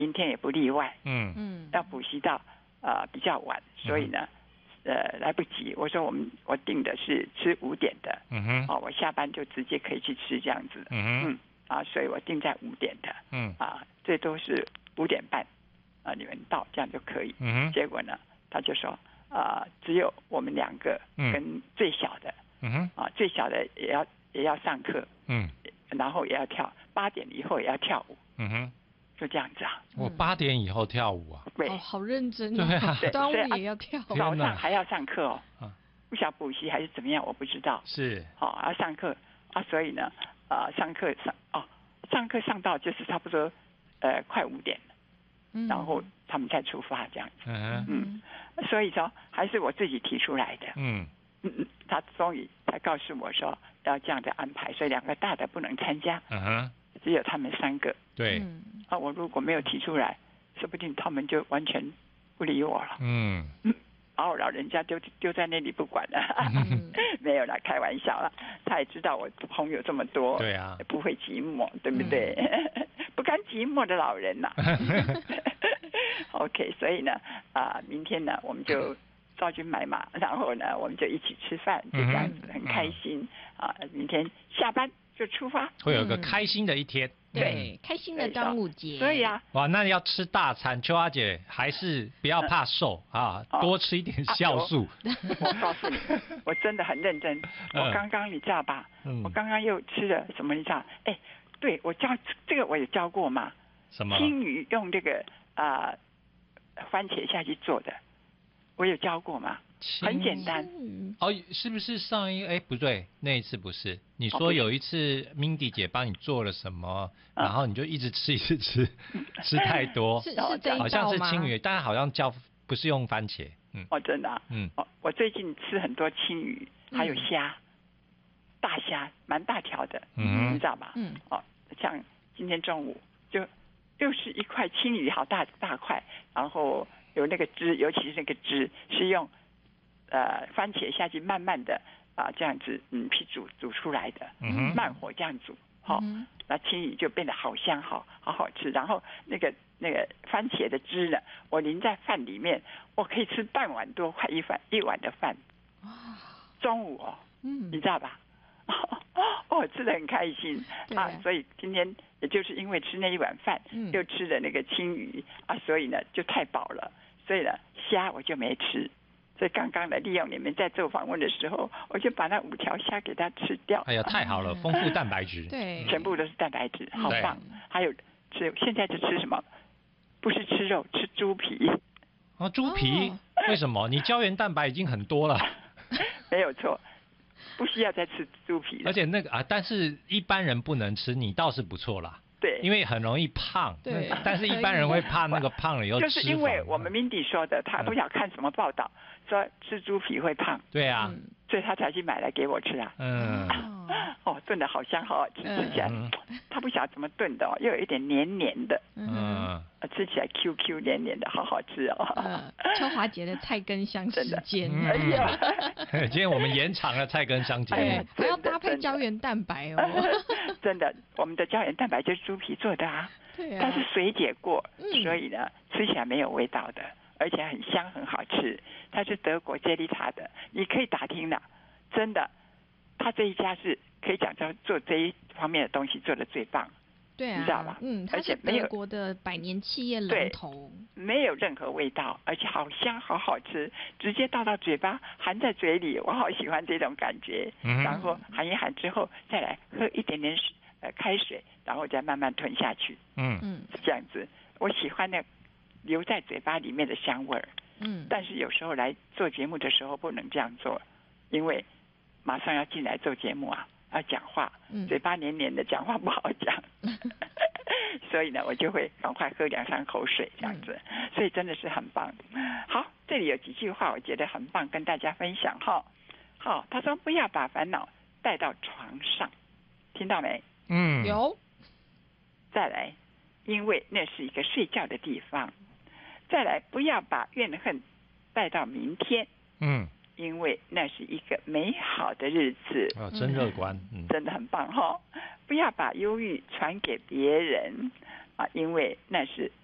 明天也不例外。要补习到比较晚，所以呢，来不及。我说我定的是吃5点的，我下班就直接可以去吃这样子。所以我定在5点的，最多是5点半，你们到这样就可以。结果呢，他就说，只有我们2个跟最小的，最小的也要上课，然后也要跳，8点以后也要跳舞，就这样子啊。 我8点以后跳舞啊？ 对， 好认真对啊， 端午也要跳， 早上还要上课哦，不晓得补习还是怎么样，我不知道。 是， 要上课所以呢，上课上到就是差不多快5点了，然后他们才出发这样子。所以说还是我自己提出来的。他终于才告诉我说要这样的安排，所以2个大的不能参加，只有他们3个。 对， 我如果没有提出来，说不定他们就完全不理我了。把我老人家丢在那里不管了。没有啦，开玩笑啦。他也知道我朋友这么多， 对啊， 也不会寂寞，对不对？不甘寂寞的老人呐。OK， 所以呢，明天呢，我们就照去买嘛，然后呢，我们就一起吃饭，就这样子，很开心明天下班就出发， 会有个开心的一天。 对，开心的端午节。 所以哇，那要吃大餐，秋华姐还是不要怕瘦多吃一点酵素。 我告诉你，我真的很认真。我刚刚你知道吧？我刚刚又吃了什么？你知道？对，我教这个我也教过嘛。 什么？青鱼用这个番茄下去做的，我有教过嘛？很简单。 是不是上一不对，那一次不是。你说有一次 Mindy 姐帮你做了什么，然后你就一直吃，吃太多。 是这一道吗？ 好像是青鱼，但好像不是用番茄。 真的啊。我最近吃很多青鱼，还有虾，大虾蛮大条的，你知道吧？像今天中午又是一块青鱼，好大块，然后有那个汁，尤其是那个汁是用番茄下去慢慢的这样子去煮出来的，慢火这样煮，那青鱼就变得好香，好吃。然后那个番茄的汁呢，我淋在饭里面，我可以吃半碗多，快一碗的饭。中午你知道吧？吃得很开心所以今天也就是因为吃那一碗饭，又吃了那个青鱼所以呢就太饱了，所以呢虾我就没吃。所以刚刚呢，利用你们在做访问的时候，我就把那5条虾给它吃掉。 哎呀，太好了，丰富蛋白质。 对， 全部都是蛋白质，好棒。还有现在就吃什么？不是吃肉，吃猪皮。 猪皮？为什么？你胶原蛋白已经很多了。 没有错，不需要再吃猪皮了。 而且那个但是一般人不能吃，你倒是不错啦。 对， 因为很容易胖。 对， 但是一般人会怕那个胖了以后脂肪。 就是因为我们 Mindy 说的，他不晓看什么报道说吃猪皮会胖。 对啊， 所以他才去买来给我吃啊。炖的好香，好好吃，吃起来他不晓得怎么炖的又有一点黏黏的。吃起来 QQ 黏黏的，好好吃秋华姐的菜根香时间。 哎呀， 今天我们延长了菜根香节目， 还要搭配胶原蛋白真的，我们的胶原蛋白就是猪皮做的对它是水解过，所以呢吃起来没有味道的，而且很香，很好吃。它是德国杰利塔的，你可以打听的，真的，他这一家是可以讲到做这一方面的东西做的最棒。 对啊， 你知道吧？ 它是德国的100年企业龙头， 没有任何味道，而且好香，好好吃，直接倒到嘴巴，含在嘴里，我好喜欢这种感觉。然后含一含之后，再来喝一点点开水，然后再慢慢吞下去。是这样子，我喜欢那留在嘴巴里面的香味儿。但是有时候来做节目的时候不能这样做，因为马上要进来做节目要讲话，嘴巴黏黏的，讲话不好讲。所以呢，我就会赶快喝2-3口水这样子。所以真的是很棒。好，这里有几句话我觉得很棒，跟大家分享好，他说不要把烦恼带到床上，听到没？ 有。 再来，因为那是一个睡觉的地方。再来，不要把怨恨带到明天。因为那是一个美好的日子。 真乐观。 真的很棒不要把忧郁传给别人因为那是